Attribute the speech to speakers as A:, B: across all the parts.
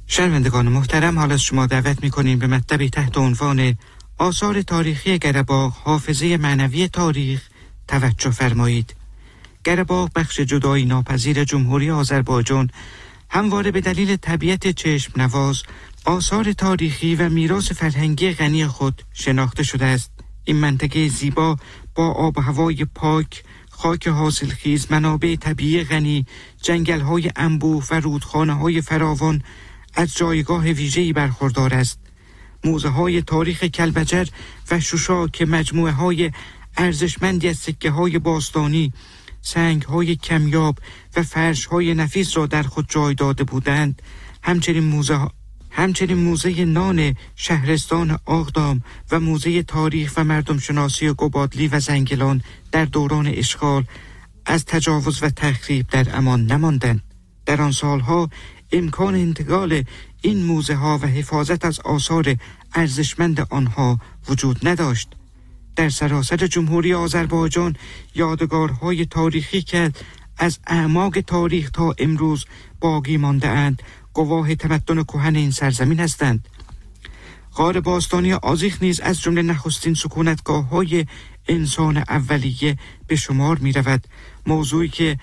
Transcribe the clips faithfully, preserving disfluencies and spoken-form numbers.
A: شنوندگان محترم، حال از شما دعوت می‌کنیم به مطلبی تحت عنوان آثار تاریخی قره‌باغ، حافظه معنوی تاریخ توجه فرمایید. قره‌باغ بخش جدایی ناپذیر جمهوری آذربایجان همواره به دلیل طبیعت چشم نواز، آثار تاریخی و میراث فرهنگی غنی خود شناخته شده است. این منطقه زیبا با آب و هوای پاک، خاک حاصلخیز، منابع طبیعی غنی، جنگل‌های انبوه و رودخانه‌های فراوان از جایگاه ویژه‌ای برخوردار است. موزه‌های تاریخ کلبجر و شوشا که مجموعه‌های ارزشمندی از سکه‌های باستانی، سنگ‌های کمیاب و فرش‌های نفیس را در خود جای داده بودند، همچنین موزه همچنین موزه نان شهرستان آغدام و موزه تاریخ و مردم شناسی گوبادلی و زنگلان در دوران اشغال از تجاوز و تخریب در امان نماندند. در آن سالها امکان انتقال این موزه ها و حفاظت از آثار ارزشمند آنها وجود نداشت. در سراسر جمهوری آذربایجان یادگارهای تاریخی که از اعماق تاریخ تا امروز باقی مانده اند گواه تمدن کهن این سرزمین هستند. غار باستانی آذیخ نیز از جمله نخستین سکونتگاه‌های انسان اولیه به شمار می رود، موضوعی که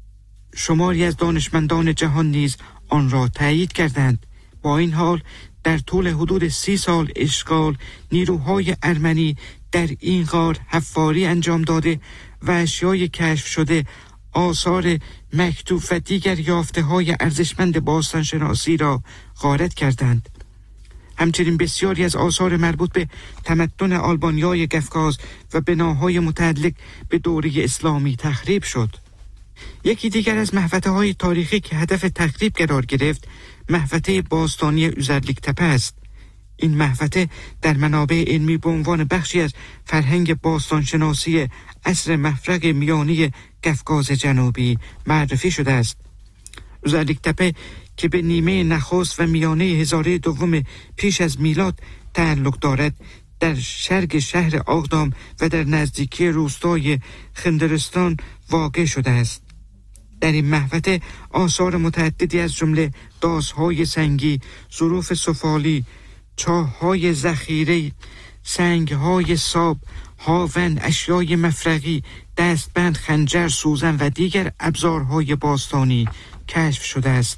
A: شماری از دانشمندان جهان نیز آن را تایید کردند. با این حال در طول حدود سی سال اشغال نیروهای ارمنی در این غار حفاری انجام داده و اشیای کشف شده، آثار مکتوب و دیگر یافته‌های ارزشمند باستانشناسی را غارت کردند. همچنین بسیاری از آثار مربوط به تمدن آلبانیای قفقاز و بناهای متعلق به دوره اسلامی تخریب شد. یکی دیگر از محوطه‌های تاریخی که هدف تخریب قرار گرفت، محوطه باستانی اوزرلیک تپه است. این محوطه در منابع علمی به عنوان بخشی از فرهنگ باستانشناسی عصر مفرق میانی قفقاز جنوبی معرفی شده است. اوزرلیک تپه که به نیمه نخست و میانه هزاره دوم پیش از میلاد تعلق دارد، در شرق شهر آغدام و در نزدیکی روستای خندرستان واقع شده است. در این محوطه آثار متعددی از جمله داس‌های سنگی، ظروف سفالی، چاه‌های ذخیره، سنگ‌های ساب، هاون، اشیای مفرقی، دستبند، خنجر، سوزن و دیگر ابزارهای باستانی کشف شده است.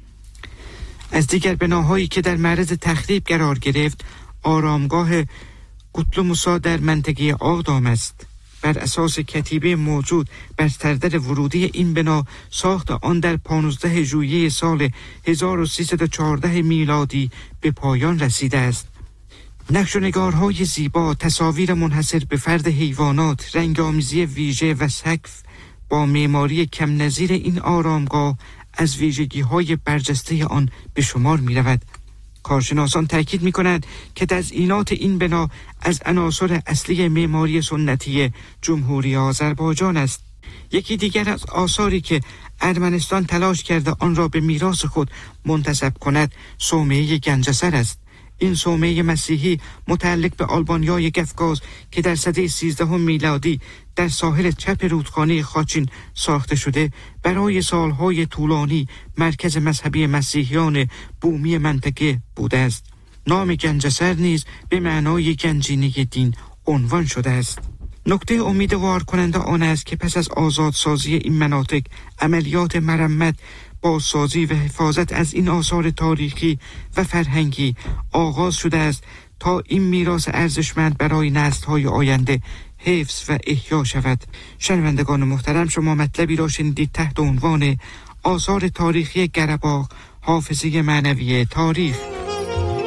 A: از دیگر بناهایی که در معرض تخریب قرار گرفت، آرامگاه قطلموسا در منطقه آغدام است. بر اساس کتیبه موجود بر سردر ورودی این بنا، ساخت آن در پانزده ژوئیه سال هزار و سیصد و چهارده میلادی به پایان رسیده است. نقش و نگارهای زیبا، تصاویر منحصر به فرد حیوانات، رنگامیزی ویژه و سقف با معماری کم نظیر این آرامگاه از ویژگی‌های برجسته آن به شمار می‌رود. کارشناسان تاکید می‌کنند که تزئینات این بنا از عناصر اصلی معماری سنتی جمهوری آذربایجان است. یکی دیگر از آثاری که ارمنستان تلاش کرده آن را به میراث خود منتسب کند، صومعه گنجسر است. این صومعه مسیحی متعلق به آلبانیای قفقاز که در سده سیزدهم میلادی در ساحل چپ رودخانه خاچین ساخته شده، برای سالهای طولانی مرکز مذهبی مسیحیان بومی منطقه بوده است. نام گنجسر نیز به معنای گنجینه دین عنوان شده است. نکته امیدوار کننده آن است که پس از آزادسازی این مناطق، عملیات مرمت، بازسازی و حفاظت از این آثار تاریخی و فرهنگی آغاز شده است تا این میراث ارزشمند برای نسل‌های آینده حفظ و احیا شود. شنوندگان محترم، شما مطلبی را شنیدید تحت عنوان آثار تاریخی قره‌باغ، حافظه معنوی تاریخ.